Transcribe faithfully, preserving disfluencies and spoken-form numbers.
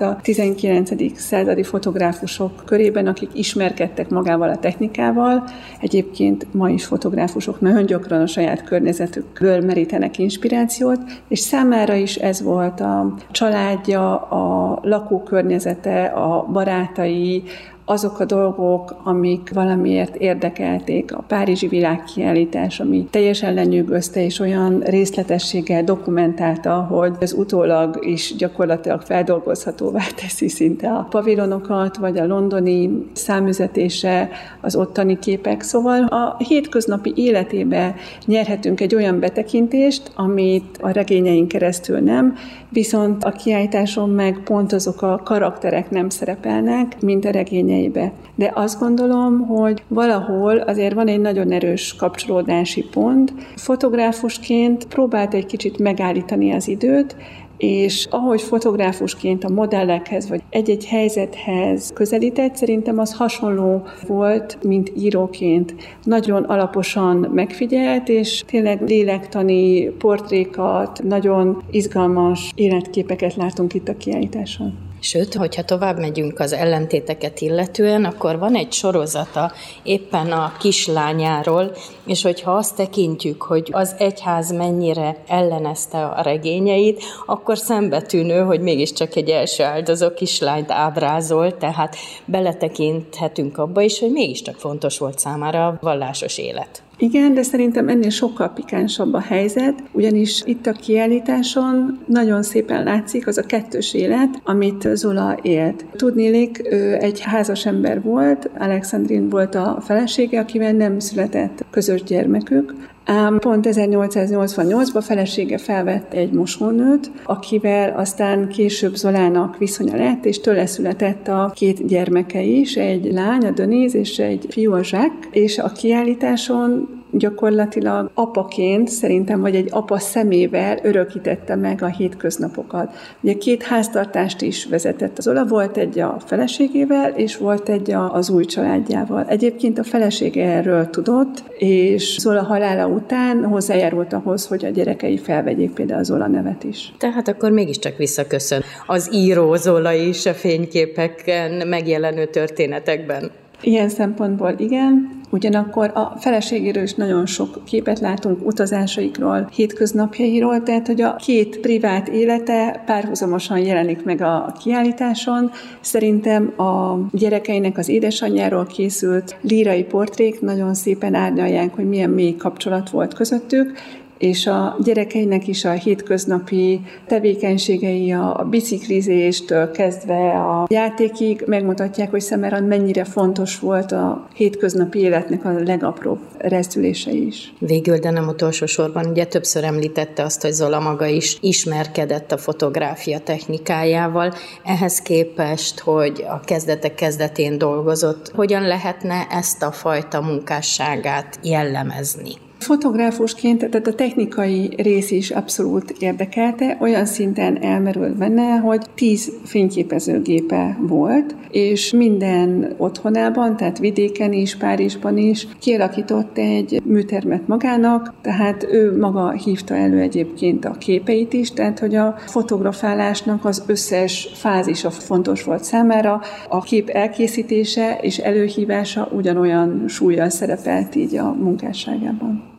a tizenkilencedik századi fotográfusok körében, akik ismerkedtek magával a technikával. Egyébként ma is fotográfusok nagyon gyakran a saját környezetükből merítenek inspirációt, és számára is ez volt a családja, a lakókörnyezete, a barátai, azok a dolgok, amik valamiért érdekelték, a Párizsi világkiállítás, ami teljesen lenyűgözte és olyan részletességgel dokumentálta, hogy az utólag is gyakorlatilag feldolgozhatóvá teszi szinte a pavilonokat, vagy a londoni számüzetése, az ottani képek. Szóval a hétköznapi életébe nyerhetünk egy olyan betekintést, amit a regényeink keresztül nem, viszont a kiállításon meg pont azok a karakterek nem szerepelnek, mint a regényeibe. De azt gondolom, hogy valahol azért van egy nagyon erős kapcsolódási pont. Fotográfusként próbált egy kicsit megállítani az időt, és ahogy fotográfusként a modellekhez, vagy egy-egy helyzethez közelített, szerintem az hasonló volt, mint íróként. Nagyon alaposan megfigyelt, és tényleg lélektani portrékat, nagyon izgalmas életképeket látunk itt a kiállításon. Sőt, hogyha tovább megyünk az ellentéteket illetően, akkor van egy sorozata éppen a kislányáról, és hogyha azt tekintjük, hogy az egyház mennyire ellenezte a regényeit, akkor szembetűnő, hogy mégiscsak egy első áldozó kislányt ábrázol, tehát beletekinthetünk abba is, hogy mégiscsak fontos volt számára a vallásos élet. Igen, de szerintem ennél sokkal pikánsabb a helyzet, ugyanis itt a kiállításon nagyon szépen látszik az a kettős élet, amit Zola élt. Tudniillik, ő egy házas ember volt, Alexandrine volt a felesége, akivel nem született közös gyermekük, ám pont ezernyolcszáznyolcvannyolcban felesége felvett egy mosónőt, akivel aztán később Zolának viszonya lett, és tőle született a két gyermeke is, egy lány, a Denise, és egy fiú, a Jacques, és a kiállításon gyakorlatilag apaként, szerintem, vagy egy apa szemével örökítette meg a hétköznapokat. Ugye két háztartást is vezetett az Zola, volt egy a feleségével, és volt egy az új családjával. Egyébként a felesége erről tudott, és Zola halála után hozzájárult ahhoz, hogy a gyerekei felvegyék például a Zola nevet is. Tehát akkor mégiscsak visszaköszön az író Zola is a fényképeken megjelenő történetekben. Ilyen szempontból igen. Ugyanakkor a feleségéről is nagyon sok képet látunk, utazásaikról, hétköznapjairól, tehát hogy a két privát élete párhuzamosan jelenik meg a kiállításon. Szerintem a gyerekeinek az édesanyjáról készült lírai portrék nagyon szépen árnyalják, hogy milyen mély kapcsolat volt közöttük, és a gyerekeinek is a hétköznapi tevékenységei, a biciklizéstől kezdve a játékig megmutatják, hogy Semerand mennyire fontos volt a hétköznapi életnek a legapróbb rezdülése is. Végül, de nem utolsó sorban, ugye többször említette azt, hogy Zola maga is ismerkedett a fotográfia technikájával. Ehhez képest, hogy a kezdetek kezdetén dolgozott, hogyan lehetne ezt a fajta munkásságát jellemezni? Fotográfusként, tehát a technikai rész is abszolút érdekelte, olyan szinten elmerült benne, hogy tíz fényképezőgépe volt, és minden otthonában, tehát vidéken is, Párizsban is kialakított egy műtermet magának, tehát ő maga hívta elő egyébként a képeit is, tehát hogy a fotografálásnak az összes fázisa fontos volt számára, a kép elkészítése és előhívása ugyanolyan súllyal szerepelt így a munkásságában.